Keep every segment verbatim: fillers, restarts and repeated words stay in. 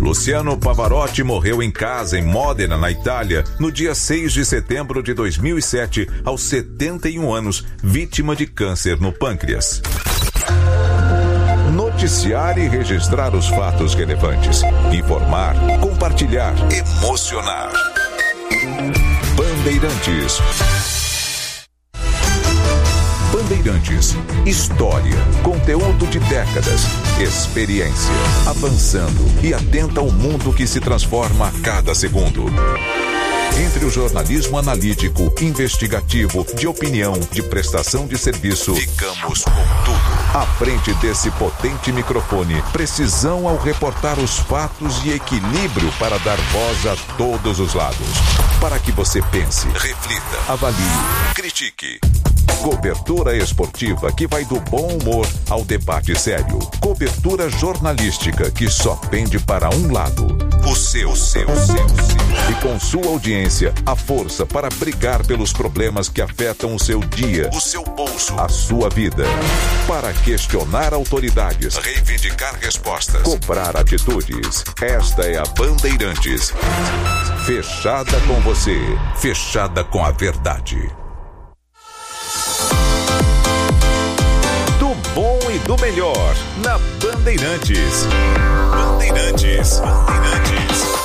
Luciano Pavarotti morreu em casa em Modena, na Itália, no dia seis de setembro de dois mil e sete, aos setenta e um anos, vítima de câncer no pâncreas. Noticiar e registrar os fatos relevantes. Informar, compartilhar, emocionar. Bandeirantes. Bandeirantes. História, conteúdo de décadas, experiência, avançando e atenta ao mundo que se transforma a cada segundo. Entre o jornalismo analítico, investigativo, de opinião, de prestação de serviço, ficamos com tudo. À frente desse potente microfone, precisão ao reportar os fatos e equilíbrio para dar voz a todos os lados. Para que você pense, reflita, avalie, critique. Cobertura esportiva que vai do bom humor ao debate sério. Cobertura jornalística que só pende para um lado. O seu, seu, seu, seu. E com sua audiência, a força para brigar pelos problemas que afetam o seu dia, o seu bolso, a sua vida. Para questionar autoridades, reivindicar respostas, cobrar atitudes. Esta é a Bandeirantes. Fechada com você, fechada com a verdade. Do bom e do melhor na Bandeirantes. Bandeirantes. Bandeirantes.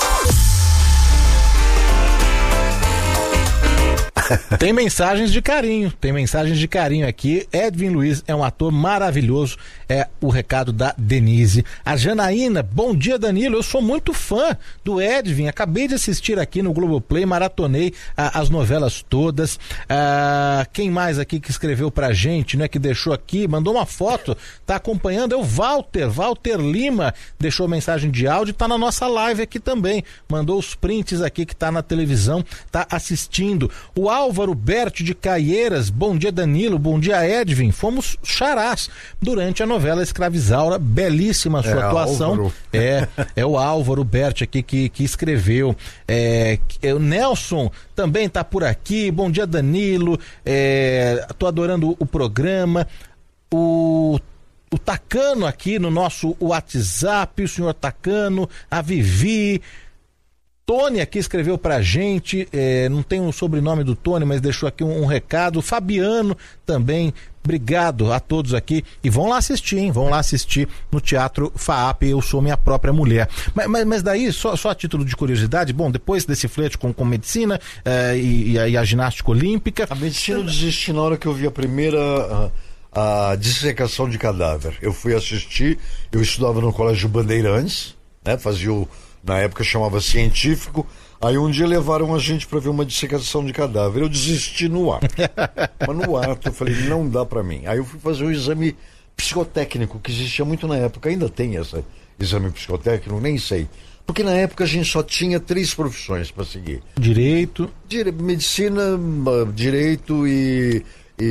Tem mensagens de carinho, tem mensagens de carinho aqui. Edwin Luiz é um ator maravilhoso, é o recado da Denise. A Janaína, bom dia Danilo, eu sou muito fã do Edwin, acabei de assistir aqui no Globoplay, maratonei ah, as novelas todas. Ah, quem mais aqui que escreveu pra gente, né, que deixou aqui, mandou uma foto, tá acompanhando, é o Walter, Walter Lima, deixou mensagem de áudio, tá na nossa live aqui também, mandou os prints aqui que tá na televisão, tá assistindo. O Álvaro Berti de Caieiras, bom dia Danilo, bom dia Edwin, fomos xarás durante a novela Escravizaura, belíssima a sua é, atuação. Álvaro. É, é o Álvaro Berti aqui que, que escreveu. É, é, o Nelson também tá por aqui, bom dia Danilo, é, tô adorando o programa. O O Tacano aqui no nosso WhatsApp, o senhor Tacano, a Vivi. Tony aqui escreveu pra gente, é, não tem o sobrenome do Tony, mas deixou aqui um, um recado. Fabiano também, obrigado a todos aqui. E vão lá assistir, hein? Vão lá assistir no Teatro FAAP, Eu Sou Minha Própria Mulher. Mas, mas, mas daí, só, só a título de curiosidade, bom, depois desse flerte com, com medicina é, e, e, a, e a ginástica olímpica... A medicina eu desisti na hora que eu vi a primeira... A, a dissecação de cadáver. Eu fui assistir, eu estudava no Colégio Bandeirantes, né? Fazia o... Na época chamava científico. Aí um dia levaram a gente para ver uma dissecação de cadáver. Eu desisti no ato. Mas no ato eu falei, não dá para mim. Aí eu fui fazer um exame psicotécnico, que existia muito na época. Ainda tem esse exame psicotécnico, nem sei. Porque na época a gente só tinha três profissões para seguir. Direito. Dire... Medicina, direito e...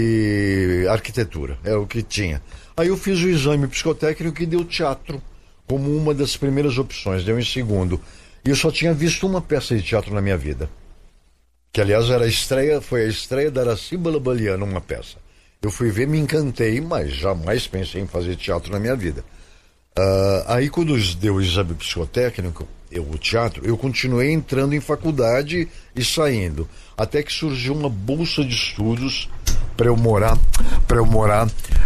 e arquitetura. Era o que tinha. Aí eu fiz o exame psicotécnico e deu teatro como uma das primeiras opções, deu em segundo. E eu só tinha visto uma peça de teatro na minha vida. Que, aliás, era a estreia, foi a estreia da Araciba Labaliana, uma peça. Eu fui ver, me encantei, mas jamais pensei em fazer teatro na minha vida. Uh, aí, quando deu o exame psicotécnico, eu, o teatro, eu continuei entrando em faculdade e saindo. Até que surgiu uma bolsa de estudos para eu morar, para eu morar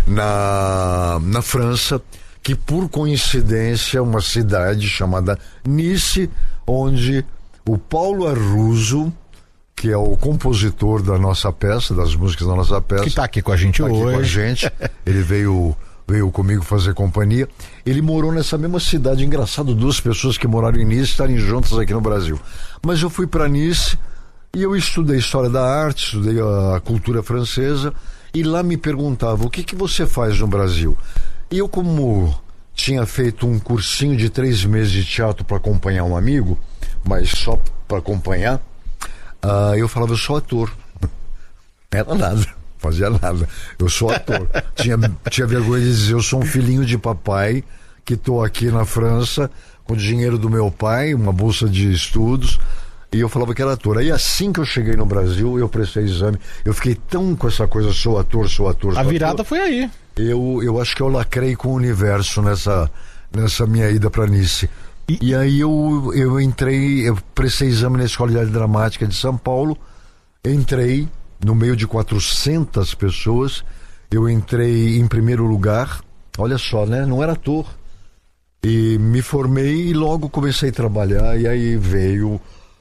na, na França, que por coincidência é uma cidade chamada Nice, onde o Paulo Arruzo, que é o compositor da nossa peça, das músicas da nossa peça, que está aqui com a gente tá hoje, aqui com a gente. Ele veio, veio comigo fazer companhia. Ele morou nessa mesma cidade. Engraçado, duas pessoas que moraram em Nice estarem juntas aqui no Brasil. Mas eu fui para Nice e eu estudei História da Arte, estudei a cultura francesa, e lá me perguntava, o que que você faz no Brasil? E eu, como tinha feito um cursinho de três meses de teatro para acompanhar um amigo, mas só para acompanhar, uh, eu falava, eu sou ator. Não era nada, fazia nada. Eu sou ator. tinha, tinha vergonha de dizer, eu sou um filhinho de papai que estou aqui na França com o dinheiro do meu pai, uma bolsa de estudos, e eu falava que era ator. Aí assim que eu cheguei no Brasil, eu prestei exame, eu fiquei tão com essa coisa, sou ator, sou ator, sou A virada ator. foi aí. Eu, eu acho que eu lacrei com o universo nessa, nessa minha ida para Nice. E, e aí eu, eu entrei, eu prestei exame na Escola de Arte Dramática de São Paulo, entrei no meio de quatrocentas pessoas, eu entrei em primeiro lugar, olha só, né? Não era ator. E me formei e logo comecei a trabalhar, e aí veio,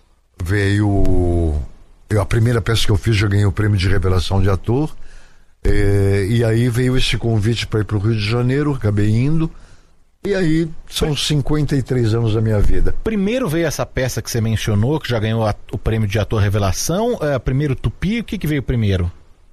veio, eu, a primeira peça que eu fiz, eu ganhei o prêmio de revelação de ator, e, e aí veio esse convite para ir para o Rio de Janeiro, acabei indo, e aí são cinquenta e três anos da minha vida. Primeiro veio essa peça que você mencionou, que já ganhou a, o prêmio de ator revelação, é, primeiro Tupi, o que, que veio primeiro?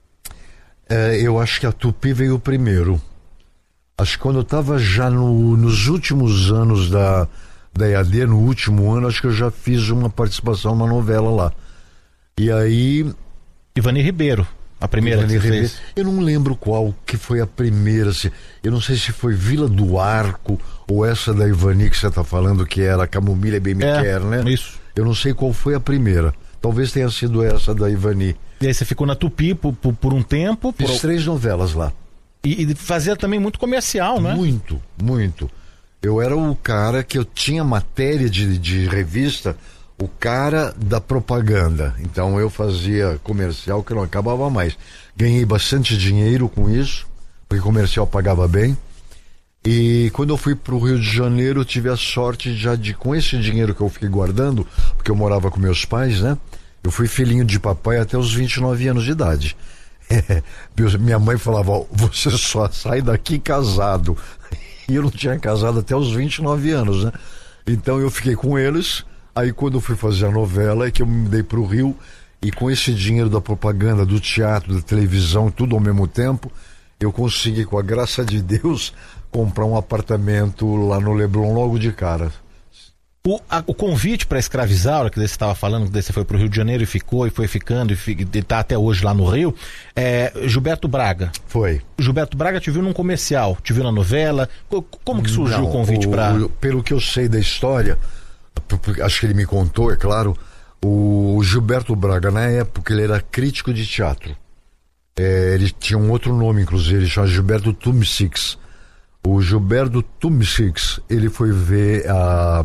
É, eu acho que a Tupi veio primeiro. Acho que quando eu estava já no, nos últimos anos da, da E A D, no último ano, acho que eu já fiz uma participação numa novela lá. E aí... Ivani Ribeiro, a primeira Ivani que você Ribeiro. fez. Eu não lembro qual que foi a primeira. Se, eu não sei se foi Vila do Arco ou essa da Ivani que você está falando, que era Camomila Bem Me É, Quer, né? Isso. Eu não sei qual foi a primeira. Talvez tenha sido essa da Ivani. E aí você ficou na Tupi por, por, por um tempo. Fiz Por... três novelas lá. E, e fazia também muito comercial, né? Muito, muito. Eu era o cara que eu tinha matéria de, de revista, o cara da propaganda. Então eu fazia comercial que não acabava mais. Ganhei bastante dinheiro com isso, porque comercial pagava bem. E quando eu fui para o Rio de Janeiro, eu tive a sorte já de, com esse dinheiro que eu fiquei guardando, porque eu morava com meus pais, né? Eu fui filhinho de papai até os vinte e nove anos de idade. Minha mãe falava, ó, você só sai daqui casado. E eu não tinha casado até os vinte e nove anos, né? Então eu fiquei com eles. Aí quando eu fui fazer a novela é que eu me mudei pro Rio, e com esse dinheiro da propaganda, do teatro, da televisão, tudo ao mesmo tempo, eu consegui, com a graça de Deus, comprar um apartamento lá no Leblon logo de cara. O, a, o convite para escravizar, que você estava falando, que você foi para o Rio de Janeiro e ficou, e foi ficando, e está até hoje lá no Rio, é Gilberto Braga. Foi. Gilberto Braga te viu num comercial, te viu na novela. Como que surgiu Não, o convite para... Pelo que eu sei da história, acho que ele me contou, é claro, o Gilberto Braga, na época, ele era crítico de teatro. É, ele tinha um outro nome, inclusive, ele chama Gilberto Tumsix. O Gilberto Tumsix, ele foi ver a...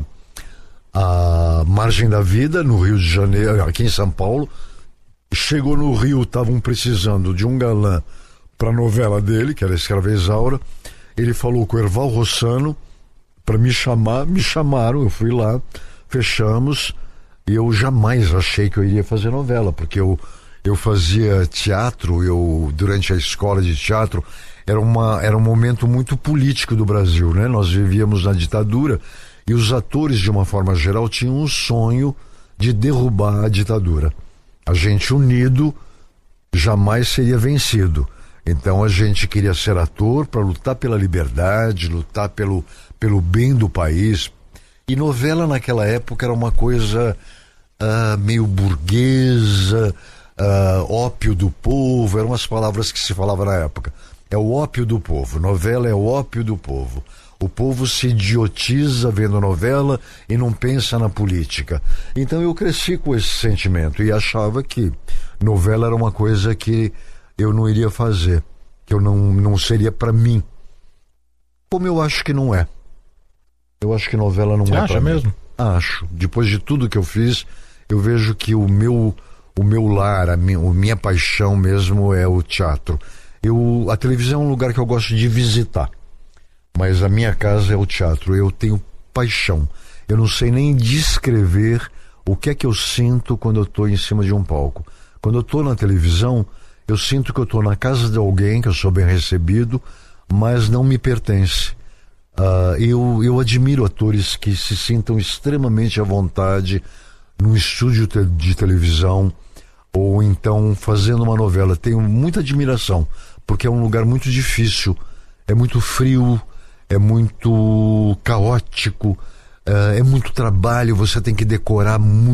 a Margem da Vida, no Rio de Janeiro, aqui em São Paulo. Chegou no Rio, estavam precisando de um galã para a novela dele, que era Escrava Isaura. Ele falou com o Erval Rossano para me chamar, me chamaram, eu fui lá, fechamos, e eu jamais achei que eu iria fazer novela, porque eu, eu fazia teatro, eu, durante a escola de teatro, era, uma, era um momento muito político do Brasil, né? Nós vivíamos na ditadura, e os atores, de uma forma geral, tinham um sonho de derrubar a ditadura. A gente unido jamais seria vencido. Então a gente queria ser ator para lutar pela liberdade, lutar pelo, pelo bem do país. E novela naquela época era uma coisa uh, meio burguesa, uh, ópio do povo, eram as palavras que se falava na época. É o ópio do povo, novela é o ópio do povo. O povo se idiotiza vendo novela e não pensa na política. Então eu cresci com esse sentimento e achava que novela era uma coisa que eu não iria fazer, que eu não, não seria para mim. Como eu acho que não é. Eu acho que novela não Você é acha para mim. mesmo? Acho. Depois de tudo que eu fiz, eu vejo que o meu, o meu lar, a minha, a minha paixão mesmo é o teatro. Eu, a televisão é um lugar que eu gosto de visitar. Mas a minha casa é o teatro, eu tenho paixão. Eu não sei nem descrever o que é que eu sinto quando eu estou em cima de um palco. Quando eu estou na televisão, eu sinto que eu estou na casa de alguém, que eu sou bem recebido, mas não me pertence. Uh, eu, eu admiro atores que se sintam extremamente à vontade num estúdio te- de televisão ou então fazendo uma novela. Tenho muita admiração, porque é um lugar muito difícil, é muito frio, é muito caótico, uh, é muito trabalho, você tem que decorar muito.